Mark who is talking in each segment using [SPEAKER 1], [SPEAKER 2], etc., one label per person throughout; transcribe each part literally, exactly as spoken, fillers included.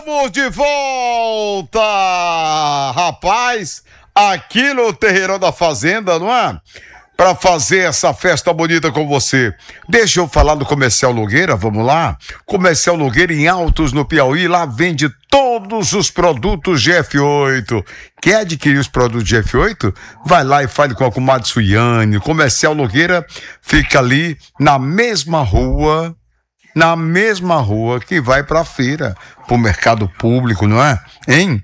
[SPEAKER 1] Estamos de volta, rapaz, aqui no Terreirão da Fazenda, não é? Para fazer essa festa bonita com você. Deixa eu falar do Comercial Nogueira, vamos lá? Comercial Nogueira em Altos, no Piauí, lá vende todos os produtos G F oito. Quer adquirir os produtos G F oito? Vai lá e fale com a comadre Suiane. Comercial Nogueira fica ali na mesma rua, na mesma rua que vai para a feira, para o mercado público, não é? Hein?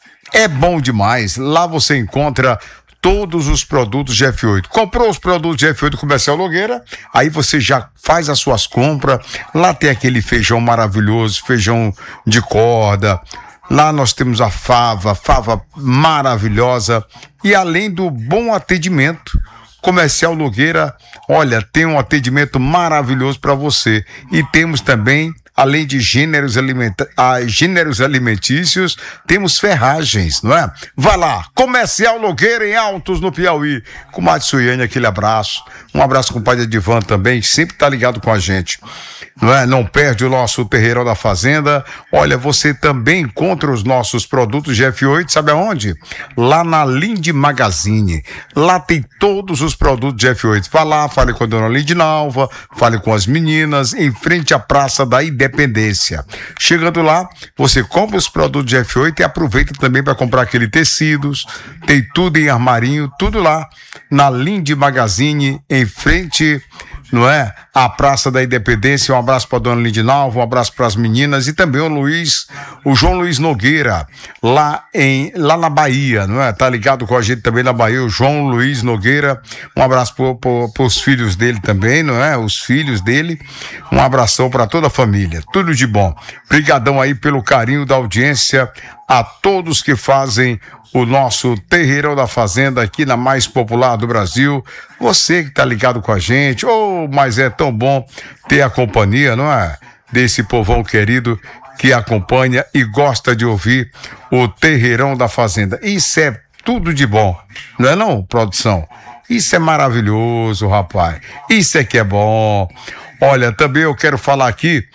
[SPEAKER 1] É bom demais. Lá você encontra todos os produtos G F oito. Comprou os produtos G F oito do Comercial Nogueira, aí você já faz as suas compras. Lá tem aquele feijão maravilhoso, feijão de corda. Lá nós temos a fava, fava maravilhosa. E além do bom atendimento, Comercial Nogueira, olha, tem um atendimento maravilhoso para você. E temos também, além de gêneros, alimenta- ah, gêneros alimentícios, temos ferragens, não é? Vai lá, Comercial Nogueira em Altos, no Piauí. Comadre Suiane, aquele abraço. Um abraço com o pai Edivan também, sempre tá ligado com a gente. Não é? Não perde o nosso Terreirão da Fazenda. Olha, você também encontra os nossos produtos G F oito, sabe aonde? Lá na Linde Magazine. Lá tem todos os produtos G F oito. Vá lá, fale com a dona Lindinalva, fale com as meninas, em frente à Praça da Independência. Chegando lá, você compra os produtos G F oito e aproveita também para comprar aquele tecidos. Tem tudo em armarinho, tudo lá na Linde Magazine, em frente, não é? A Praça da Independência. Um abraço para dona Lindinalva, um abraço para as meninas e também o Luiz, o João Luiz Nogueira, lá em lá na Bahia, não é? Tá ligado com a gente também na Bahia, o João Luiz Nogueira. Um abraço para os filhos dele também, não é? Os filhos dele. Um abração para toda a família. Tudo de bom. Obrigadão aí pelo carinho da audiência, a todos que fazem o nosso Terreirão da Fazenda aqui na mais popular do Brasil. Você que tá ligado com a gente, oh, mas é tão bom ter a companhia, não é? Desse povão querido que acompanha e gosta de ouvir o Terreirão da Fazenda. Isso é tudo de bom, não é não, produção? Isso é maravilhoso, rapaz. Isso é que é bom. Olha, também eu quero falar aqui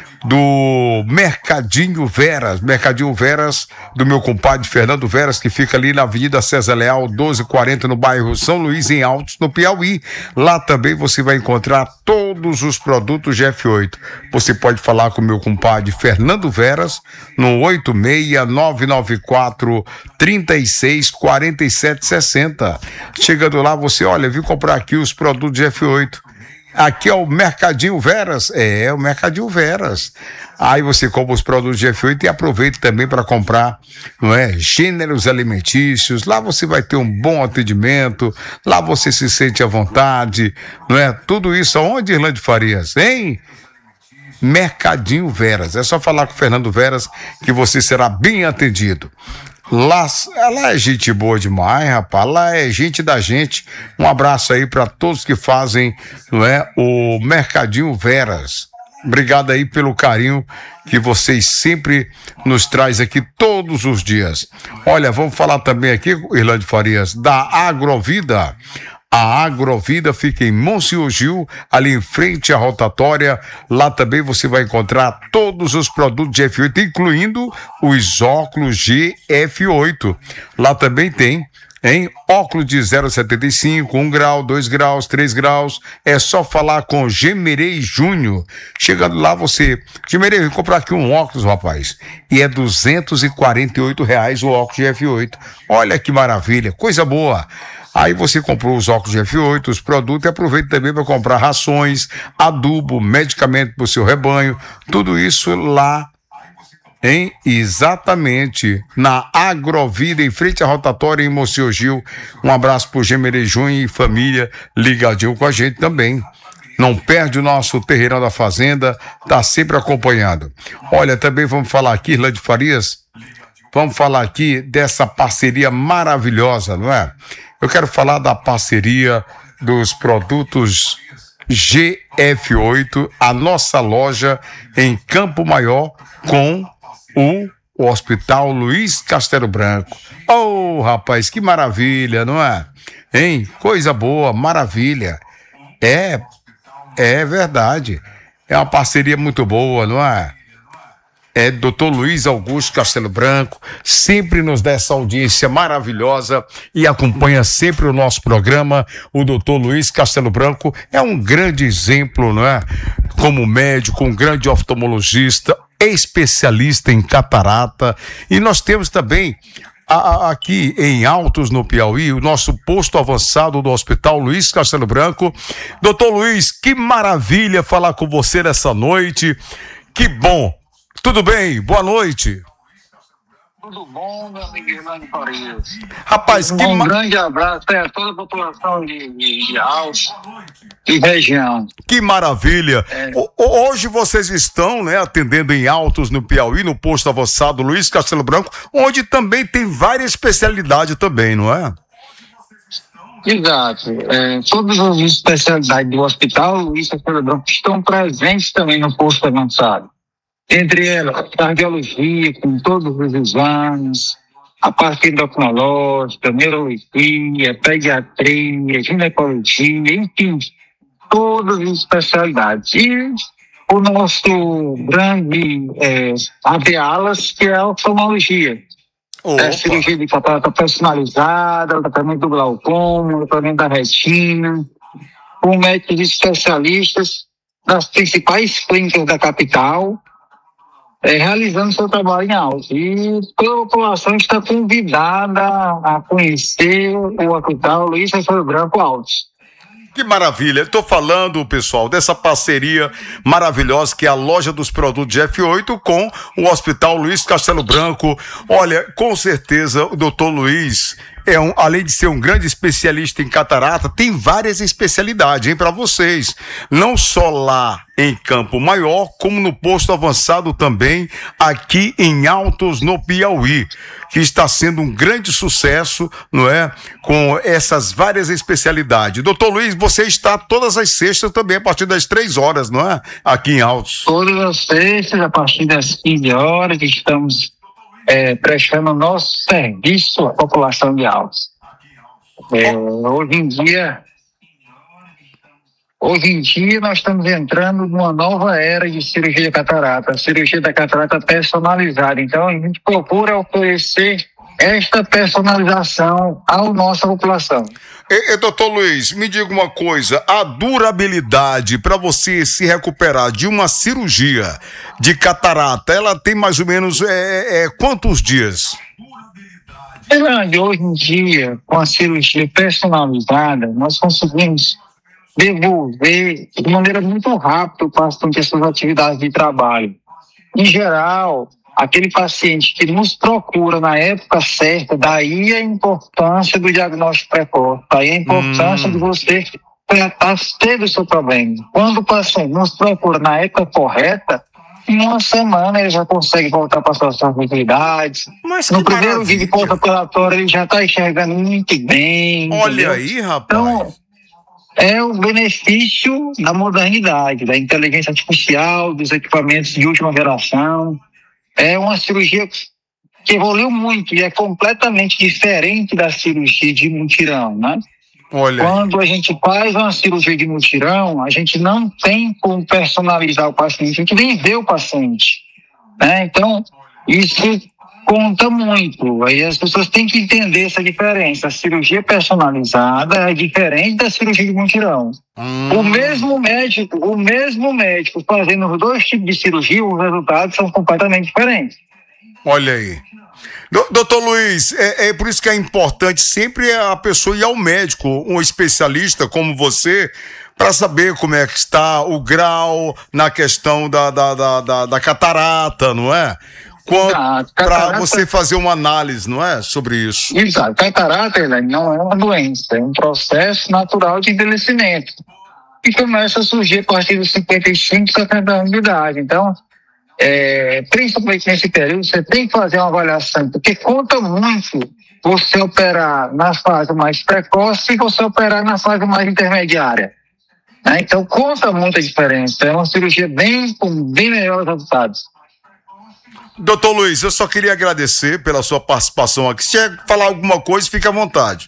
[SPEAKER 1] do Mercadinho Veras, Mercadinho Veras, do meu compadre Fernando Veras, que fica ali na Avenida César Leal, doze quarenta, no bairro São Luís, em Altos, no Piauí. Lá também você vai encontrar todos os produtos G F oito. Você pode falar com o meu compadre Fernando Veras no oito seis nove nove quatro, três seis, quatro sete seis zero. Chegando lá, você, olha, vim comprar aqui os produtos G F oito. Aqui é o Mercadinho Veras, é, o Mercadinho Veras. Aí você compra os produtos G F oito e aproveita também para comprar, não é, gêneros alimentícios. Lá você vai ter um bom atendimento, lá você se sente à vontade, não é? Tudo isso aonde, Irlande Farias, hein? Mercadinho Veras. É só falar com o Fernando Veras que você será bem atendido. Lá, lá é gente boa demais, rapaz. Lá é gente da gente. Um abraço aí para todos que fazem, não é, o Mercadinho Veras. Obrigado aí pelo carinho que vocês sempre nos traz aqui todos os dias. Olha, vamos falar também aqui, Irlande Farias, da Agrovida. A Agrovida fica em Monsenhor Gil, ali em frente à rotatória. Lá também você vai encontrar todos os produtos G F oito, incluindo os óculos G F oito. Lá também tem, hein? Óculos de zero vírgula setenta e cinco, um grau, dois graus, três graus. É só falar com Gemerei Júnior. Chegando lá, você... Gemerei, vou comprar aqui um óculos, rapaz. E é duzentos e quarenta e oito reais o óculos G F oito. Olha que maravilha, coisa boa. Aí você comprou os óculos G F oito, os produtos, e aproveita também para comprar rações, adubo, medicamento para o seu rebanho, tudo isso lá, hein? Exatamente, na Agrovida, em frente à rotatória, em Monsenhor Gil. Um abraço para o Gemerei Júnior e família ligadinho com a gente também. Não perde o nosso Terreirão da Fazenda, tá sempre acompanhando. Olha, também vamos falar aqui, Irlande Farias, vamos falar aqui dessa parceria maravilhosa, não é? Eu quero falar da parceria dos produtos G F oito, a nossa loja em Campo Maior com o Hospital Luiz Castelo Branco. Oh, rapaz, que maravilha, não é? Hein? Coisa boa, maravilha. É, é verdade. É uma parceria muito boa, não é? É, doutor Luiz Augusto Castelo Branco, sempre nos dá essa audiência maravilhosa e acompanha sempre o nosso programa. O doutor Luiz Castelo Branco é um grande exemplo, não é? Como médico, um grande oftalmologista, especialista em catarata. E nós temos também a, a, aqui em Altos, no Piauí, o nosso posto avançado do Hospital Luiz Castelo Branco. doutor Luiz, que maravilha falar com você nessa noite. Que bom. Tudo bem? Boa noite.
[SPEAKER 2] Tudo bom, meu amigo Hernani Farias?
[SPEAKER 1] Rapaz,
[SPEAKER 2] um,
[SPEAKER 1] que
[SPEAKER 2] um
[SPEAKER 1] ma...
[SPEAKER 2] grande abraço a toda a população de, de, de Altos e região.
[SPEAKER 1] Que maravilha.
[SPEAKER 2] É.
[SPEAKER 1] O, hoje vocês estão, né, atendendo em Altos, no Piauí, no posto avançado Luiz Castelo Branco, onde também tem várias especialidades também, não é?
[SPEAKER 2] Exato. É, todas as especialidades do Hospital Luiz Castelo Branco estão presentes também no posto avançado. Entre elas, cardiologia, com todos os exames, a parte endocrinológica, neurologia, pediatria, ginecologia, enfim, todas as especialidades. E o nosso grande é, abre alas, que é a oftalmologia. É a cirurgia de catarata personalizada, o tratamento do glaucoma, o tratamento da retina, com médicos especialistas das principais clínicas da capital, É, realizando seu trabalho em Altos. E toda a população está convidada a conhecer o Hospital Luiz Castelo Branco Altos.
[SPEAKER 1] Que maravilha. Estou falando, pessoal, dessa parceria maravilhosa que é a loja dos produtos F oito com o Hospital Luiz Castelo Branco. Olha, com certeza o doutor Luiz, é um, além de ser um grande especialista em catarata, tem várias especialidades, hein, para vocês. Não só lá em Campo Maior, como no posto avançado também, aqui em Altos, no Piauí, que está sendo um grande sucesso, não é? Com essas várias especialidades. doutor Luiz, você está todas as sextas também, a partir das três horas, não é? Aqui em Altos.
[SPEAKER 2] Todas as sextas, a partir das quinze horas, estamos é, prestando nosso serviço à população de Altos. É, hoje em dia... Hoje em dia, nós estamos entrando numa nova era de cirurgia de catarata, a cirurgia da catarata personalizada. Então, a gente procura oferecer esta personalização à nossa população.
[SPEAKER 1] E, e, doutor Luiz, me diga uma coisa, a durabilidade para você se recuperar de uma cirurgia de catarata, ela tem mais ou menos é, é, quantos dias?
[SPEAKER 2] Grande, hoje em dia, com a cirurgia personalizada, nós conseguimos devolver de maneira muito rápida o paciente às suas atividades de trabalho. Em geral, aquele paciente que nos procura na época certa, daí a importância do diagnóstico precoce, daí a importância hum. de você tratar cedo o seu problema. Quando o paciente nos procura na época correta, em uma semana ele já consegue voltar para suas atividades. No primeiro maravilha. dia de pós-operatório ele já está enxergando muito bem.
[SPEAKER 1] Olha
[SPEAKER 2] entendeu?
[SPEAKER 1] aí, rapaz.
[SPEAKER 2] Então, é o benefício da modernidade, da inteligência artificial, dos equipamentos de última geração. É uma cirurgia que evoluiu muito e é completamente diferente da cirurgia de mutirão, né?
[SPEAKER 1] Olha.
[SPEAKER 2] Quando a gente faz uma cirurgia de mutirão, a gente não tem como personalizar o paciente, a gente nem vê o paciente, né? Então, isso conta muito. Aí as pessoas têm que entender essa diferença. A cirurgia personalizada é diferente da cirurgia de mutirão. Hum. O mesmo médico, o mesmo médico fazendo os dois tipos de cirurgia, os resultados são completamente diferentes.
[SPEAKER 1] Olha aí. Doutor Luiz, é, é por isso que é importante sempre a pessoa ir ao médico, um especialista como você, para saber como é que está o grau na questão da, da, da, da, da catarata, não é? Para você fazer uma análise, não é? Sobre isso.
[SPEAKER 2] Exato. Catarata não é uma doença, é um processo natural de envelhecimento que começa a surgir a partir dos cinquenta e cinco, setenta anos de idade. Então, é, principalmente nesse período, você tem que fazer uma avaliação, porque conta muito você operar na fase mais precoce e você operar na fase mais intermediária. Né? Então, conta muito a diferença. É uma cirurgia bem, com bem melhores resultados.
[SPEAKER 1] doutor Luiz, eu só queria agradecer pela sua participação aqui. Se quer falar alguma coisa, fique à vontade.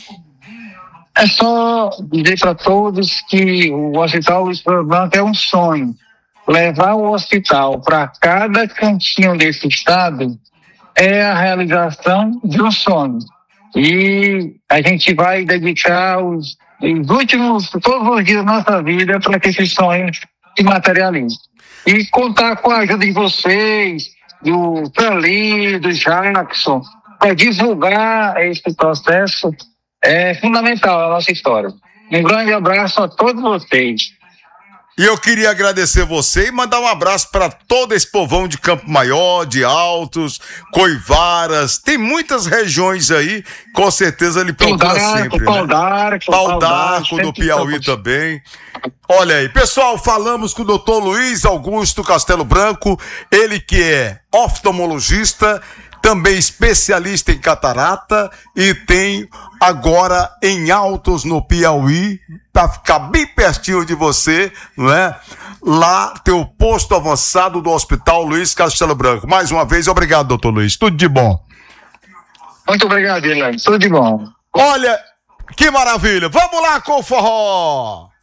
[SPEAKER 2] É só dizer para todos que o Hospital Luiz Castelo Branco é um sonho. levar o hospital para cada cantinho desse estado é a realização de um sonho. E a gente vai dedicar os, os últimos, todos os dias da nossa vida para que esse sonho se materialize. E contar com a ajuda de vocês, do Frali, do Jackson, para divulgar esse processo é fundamental na nossa história. Um grande abraço a todos vocês.
[SPEAKER 1] E eu queria agradecer você e mandar um abraço para todo esse povão de Campo Maior, de Altos, Coivaras. Tem muitas regiões aí, com certeza ele procura
[SPEAKER 2] Pau
[SPEAKER 1] sempre.
[SPEAKER 2] Pau
[SPEAKER 1] né?
[SPEAKER 2] d'Arco,
[SPEAKER 1] Pau d'Arco do Piauí também. Olha aí, pessoal, falamos com o doutor Luiz Augusto Castelo Branco, ele que é oftalmologista, também especialista em catarata e tem agora em Altos, no Piauí, para ficar bem pertinho de você, não é? Lá tem o posto avançado do Hospital Luiz Castelo Branco. Mais uma vez, obrigado, doutor Luiz. Tudo de bom.
[SPEAKER 2] Muito obrigado, Elaine. Tudo de bom.
[SPEAKER 1] Olha, que maravilha. Vamos lá com o forró.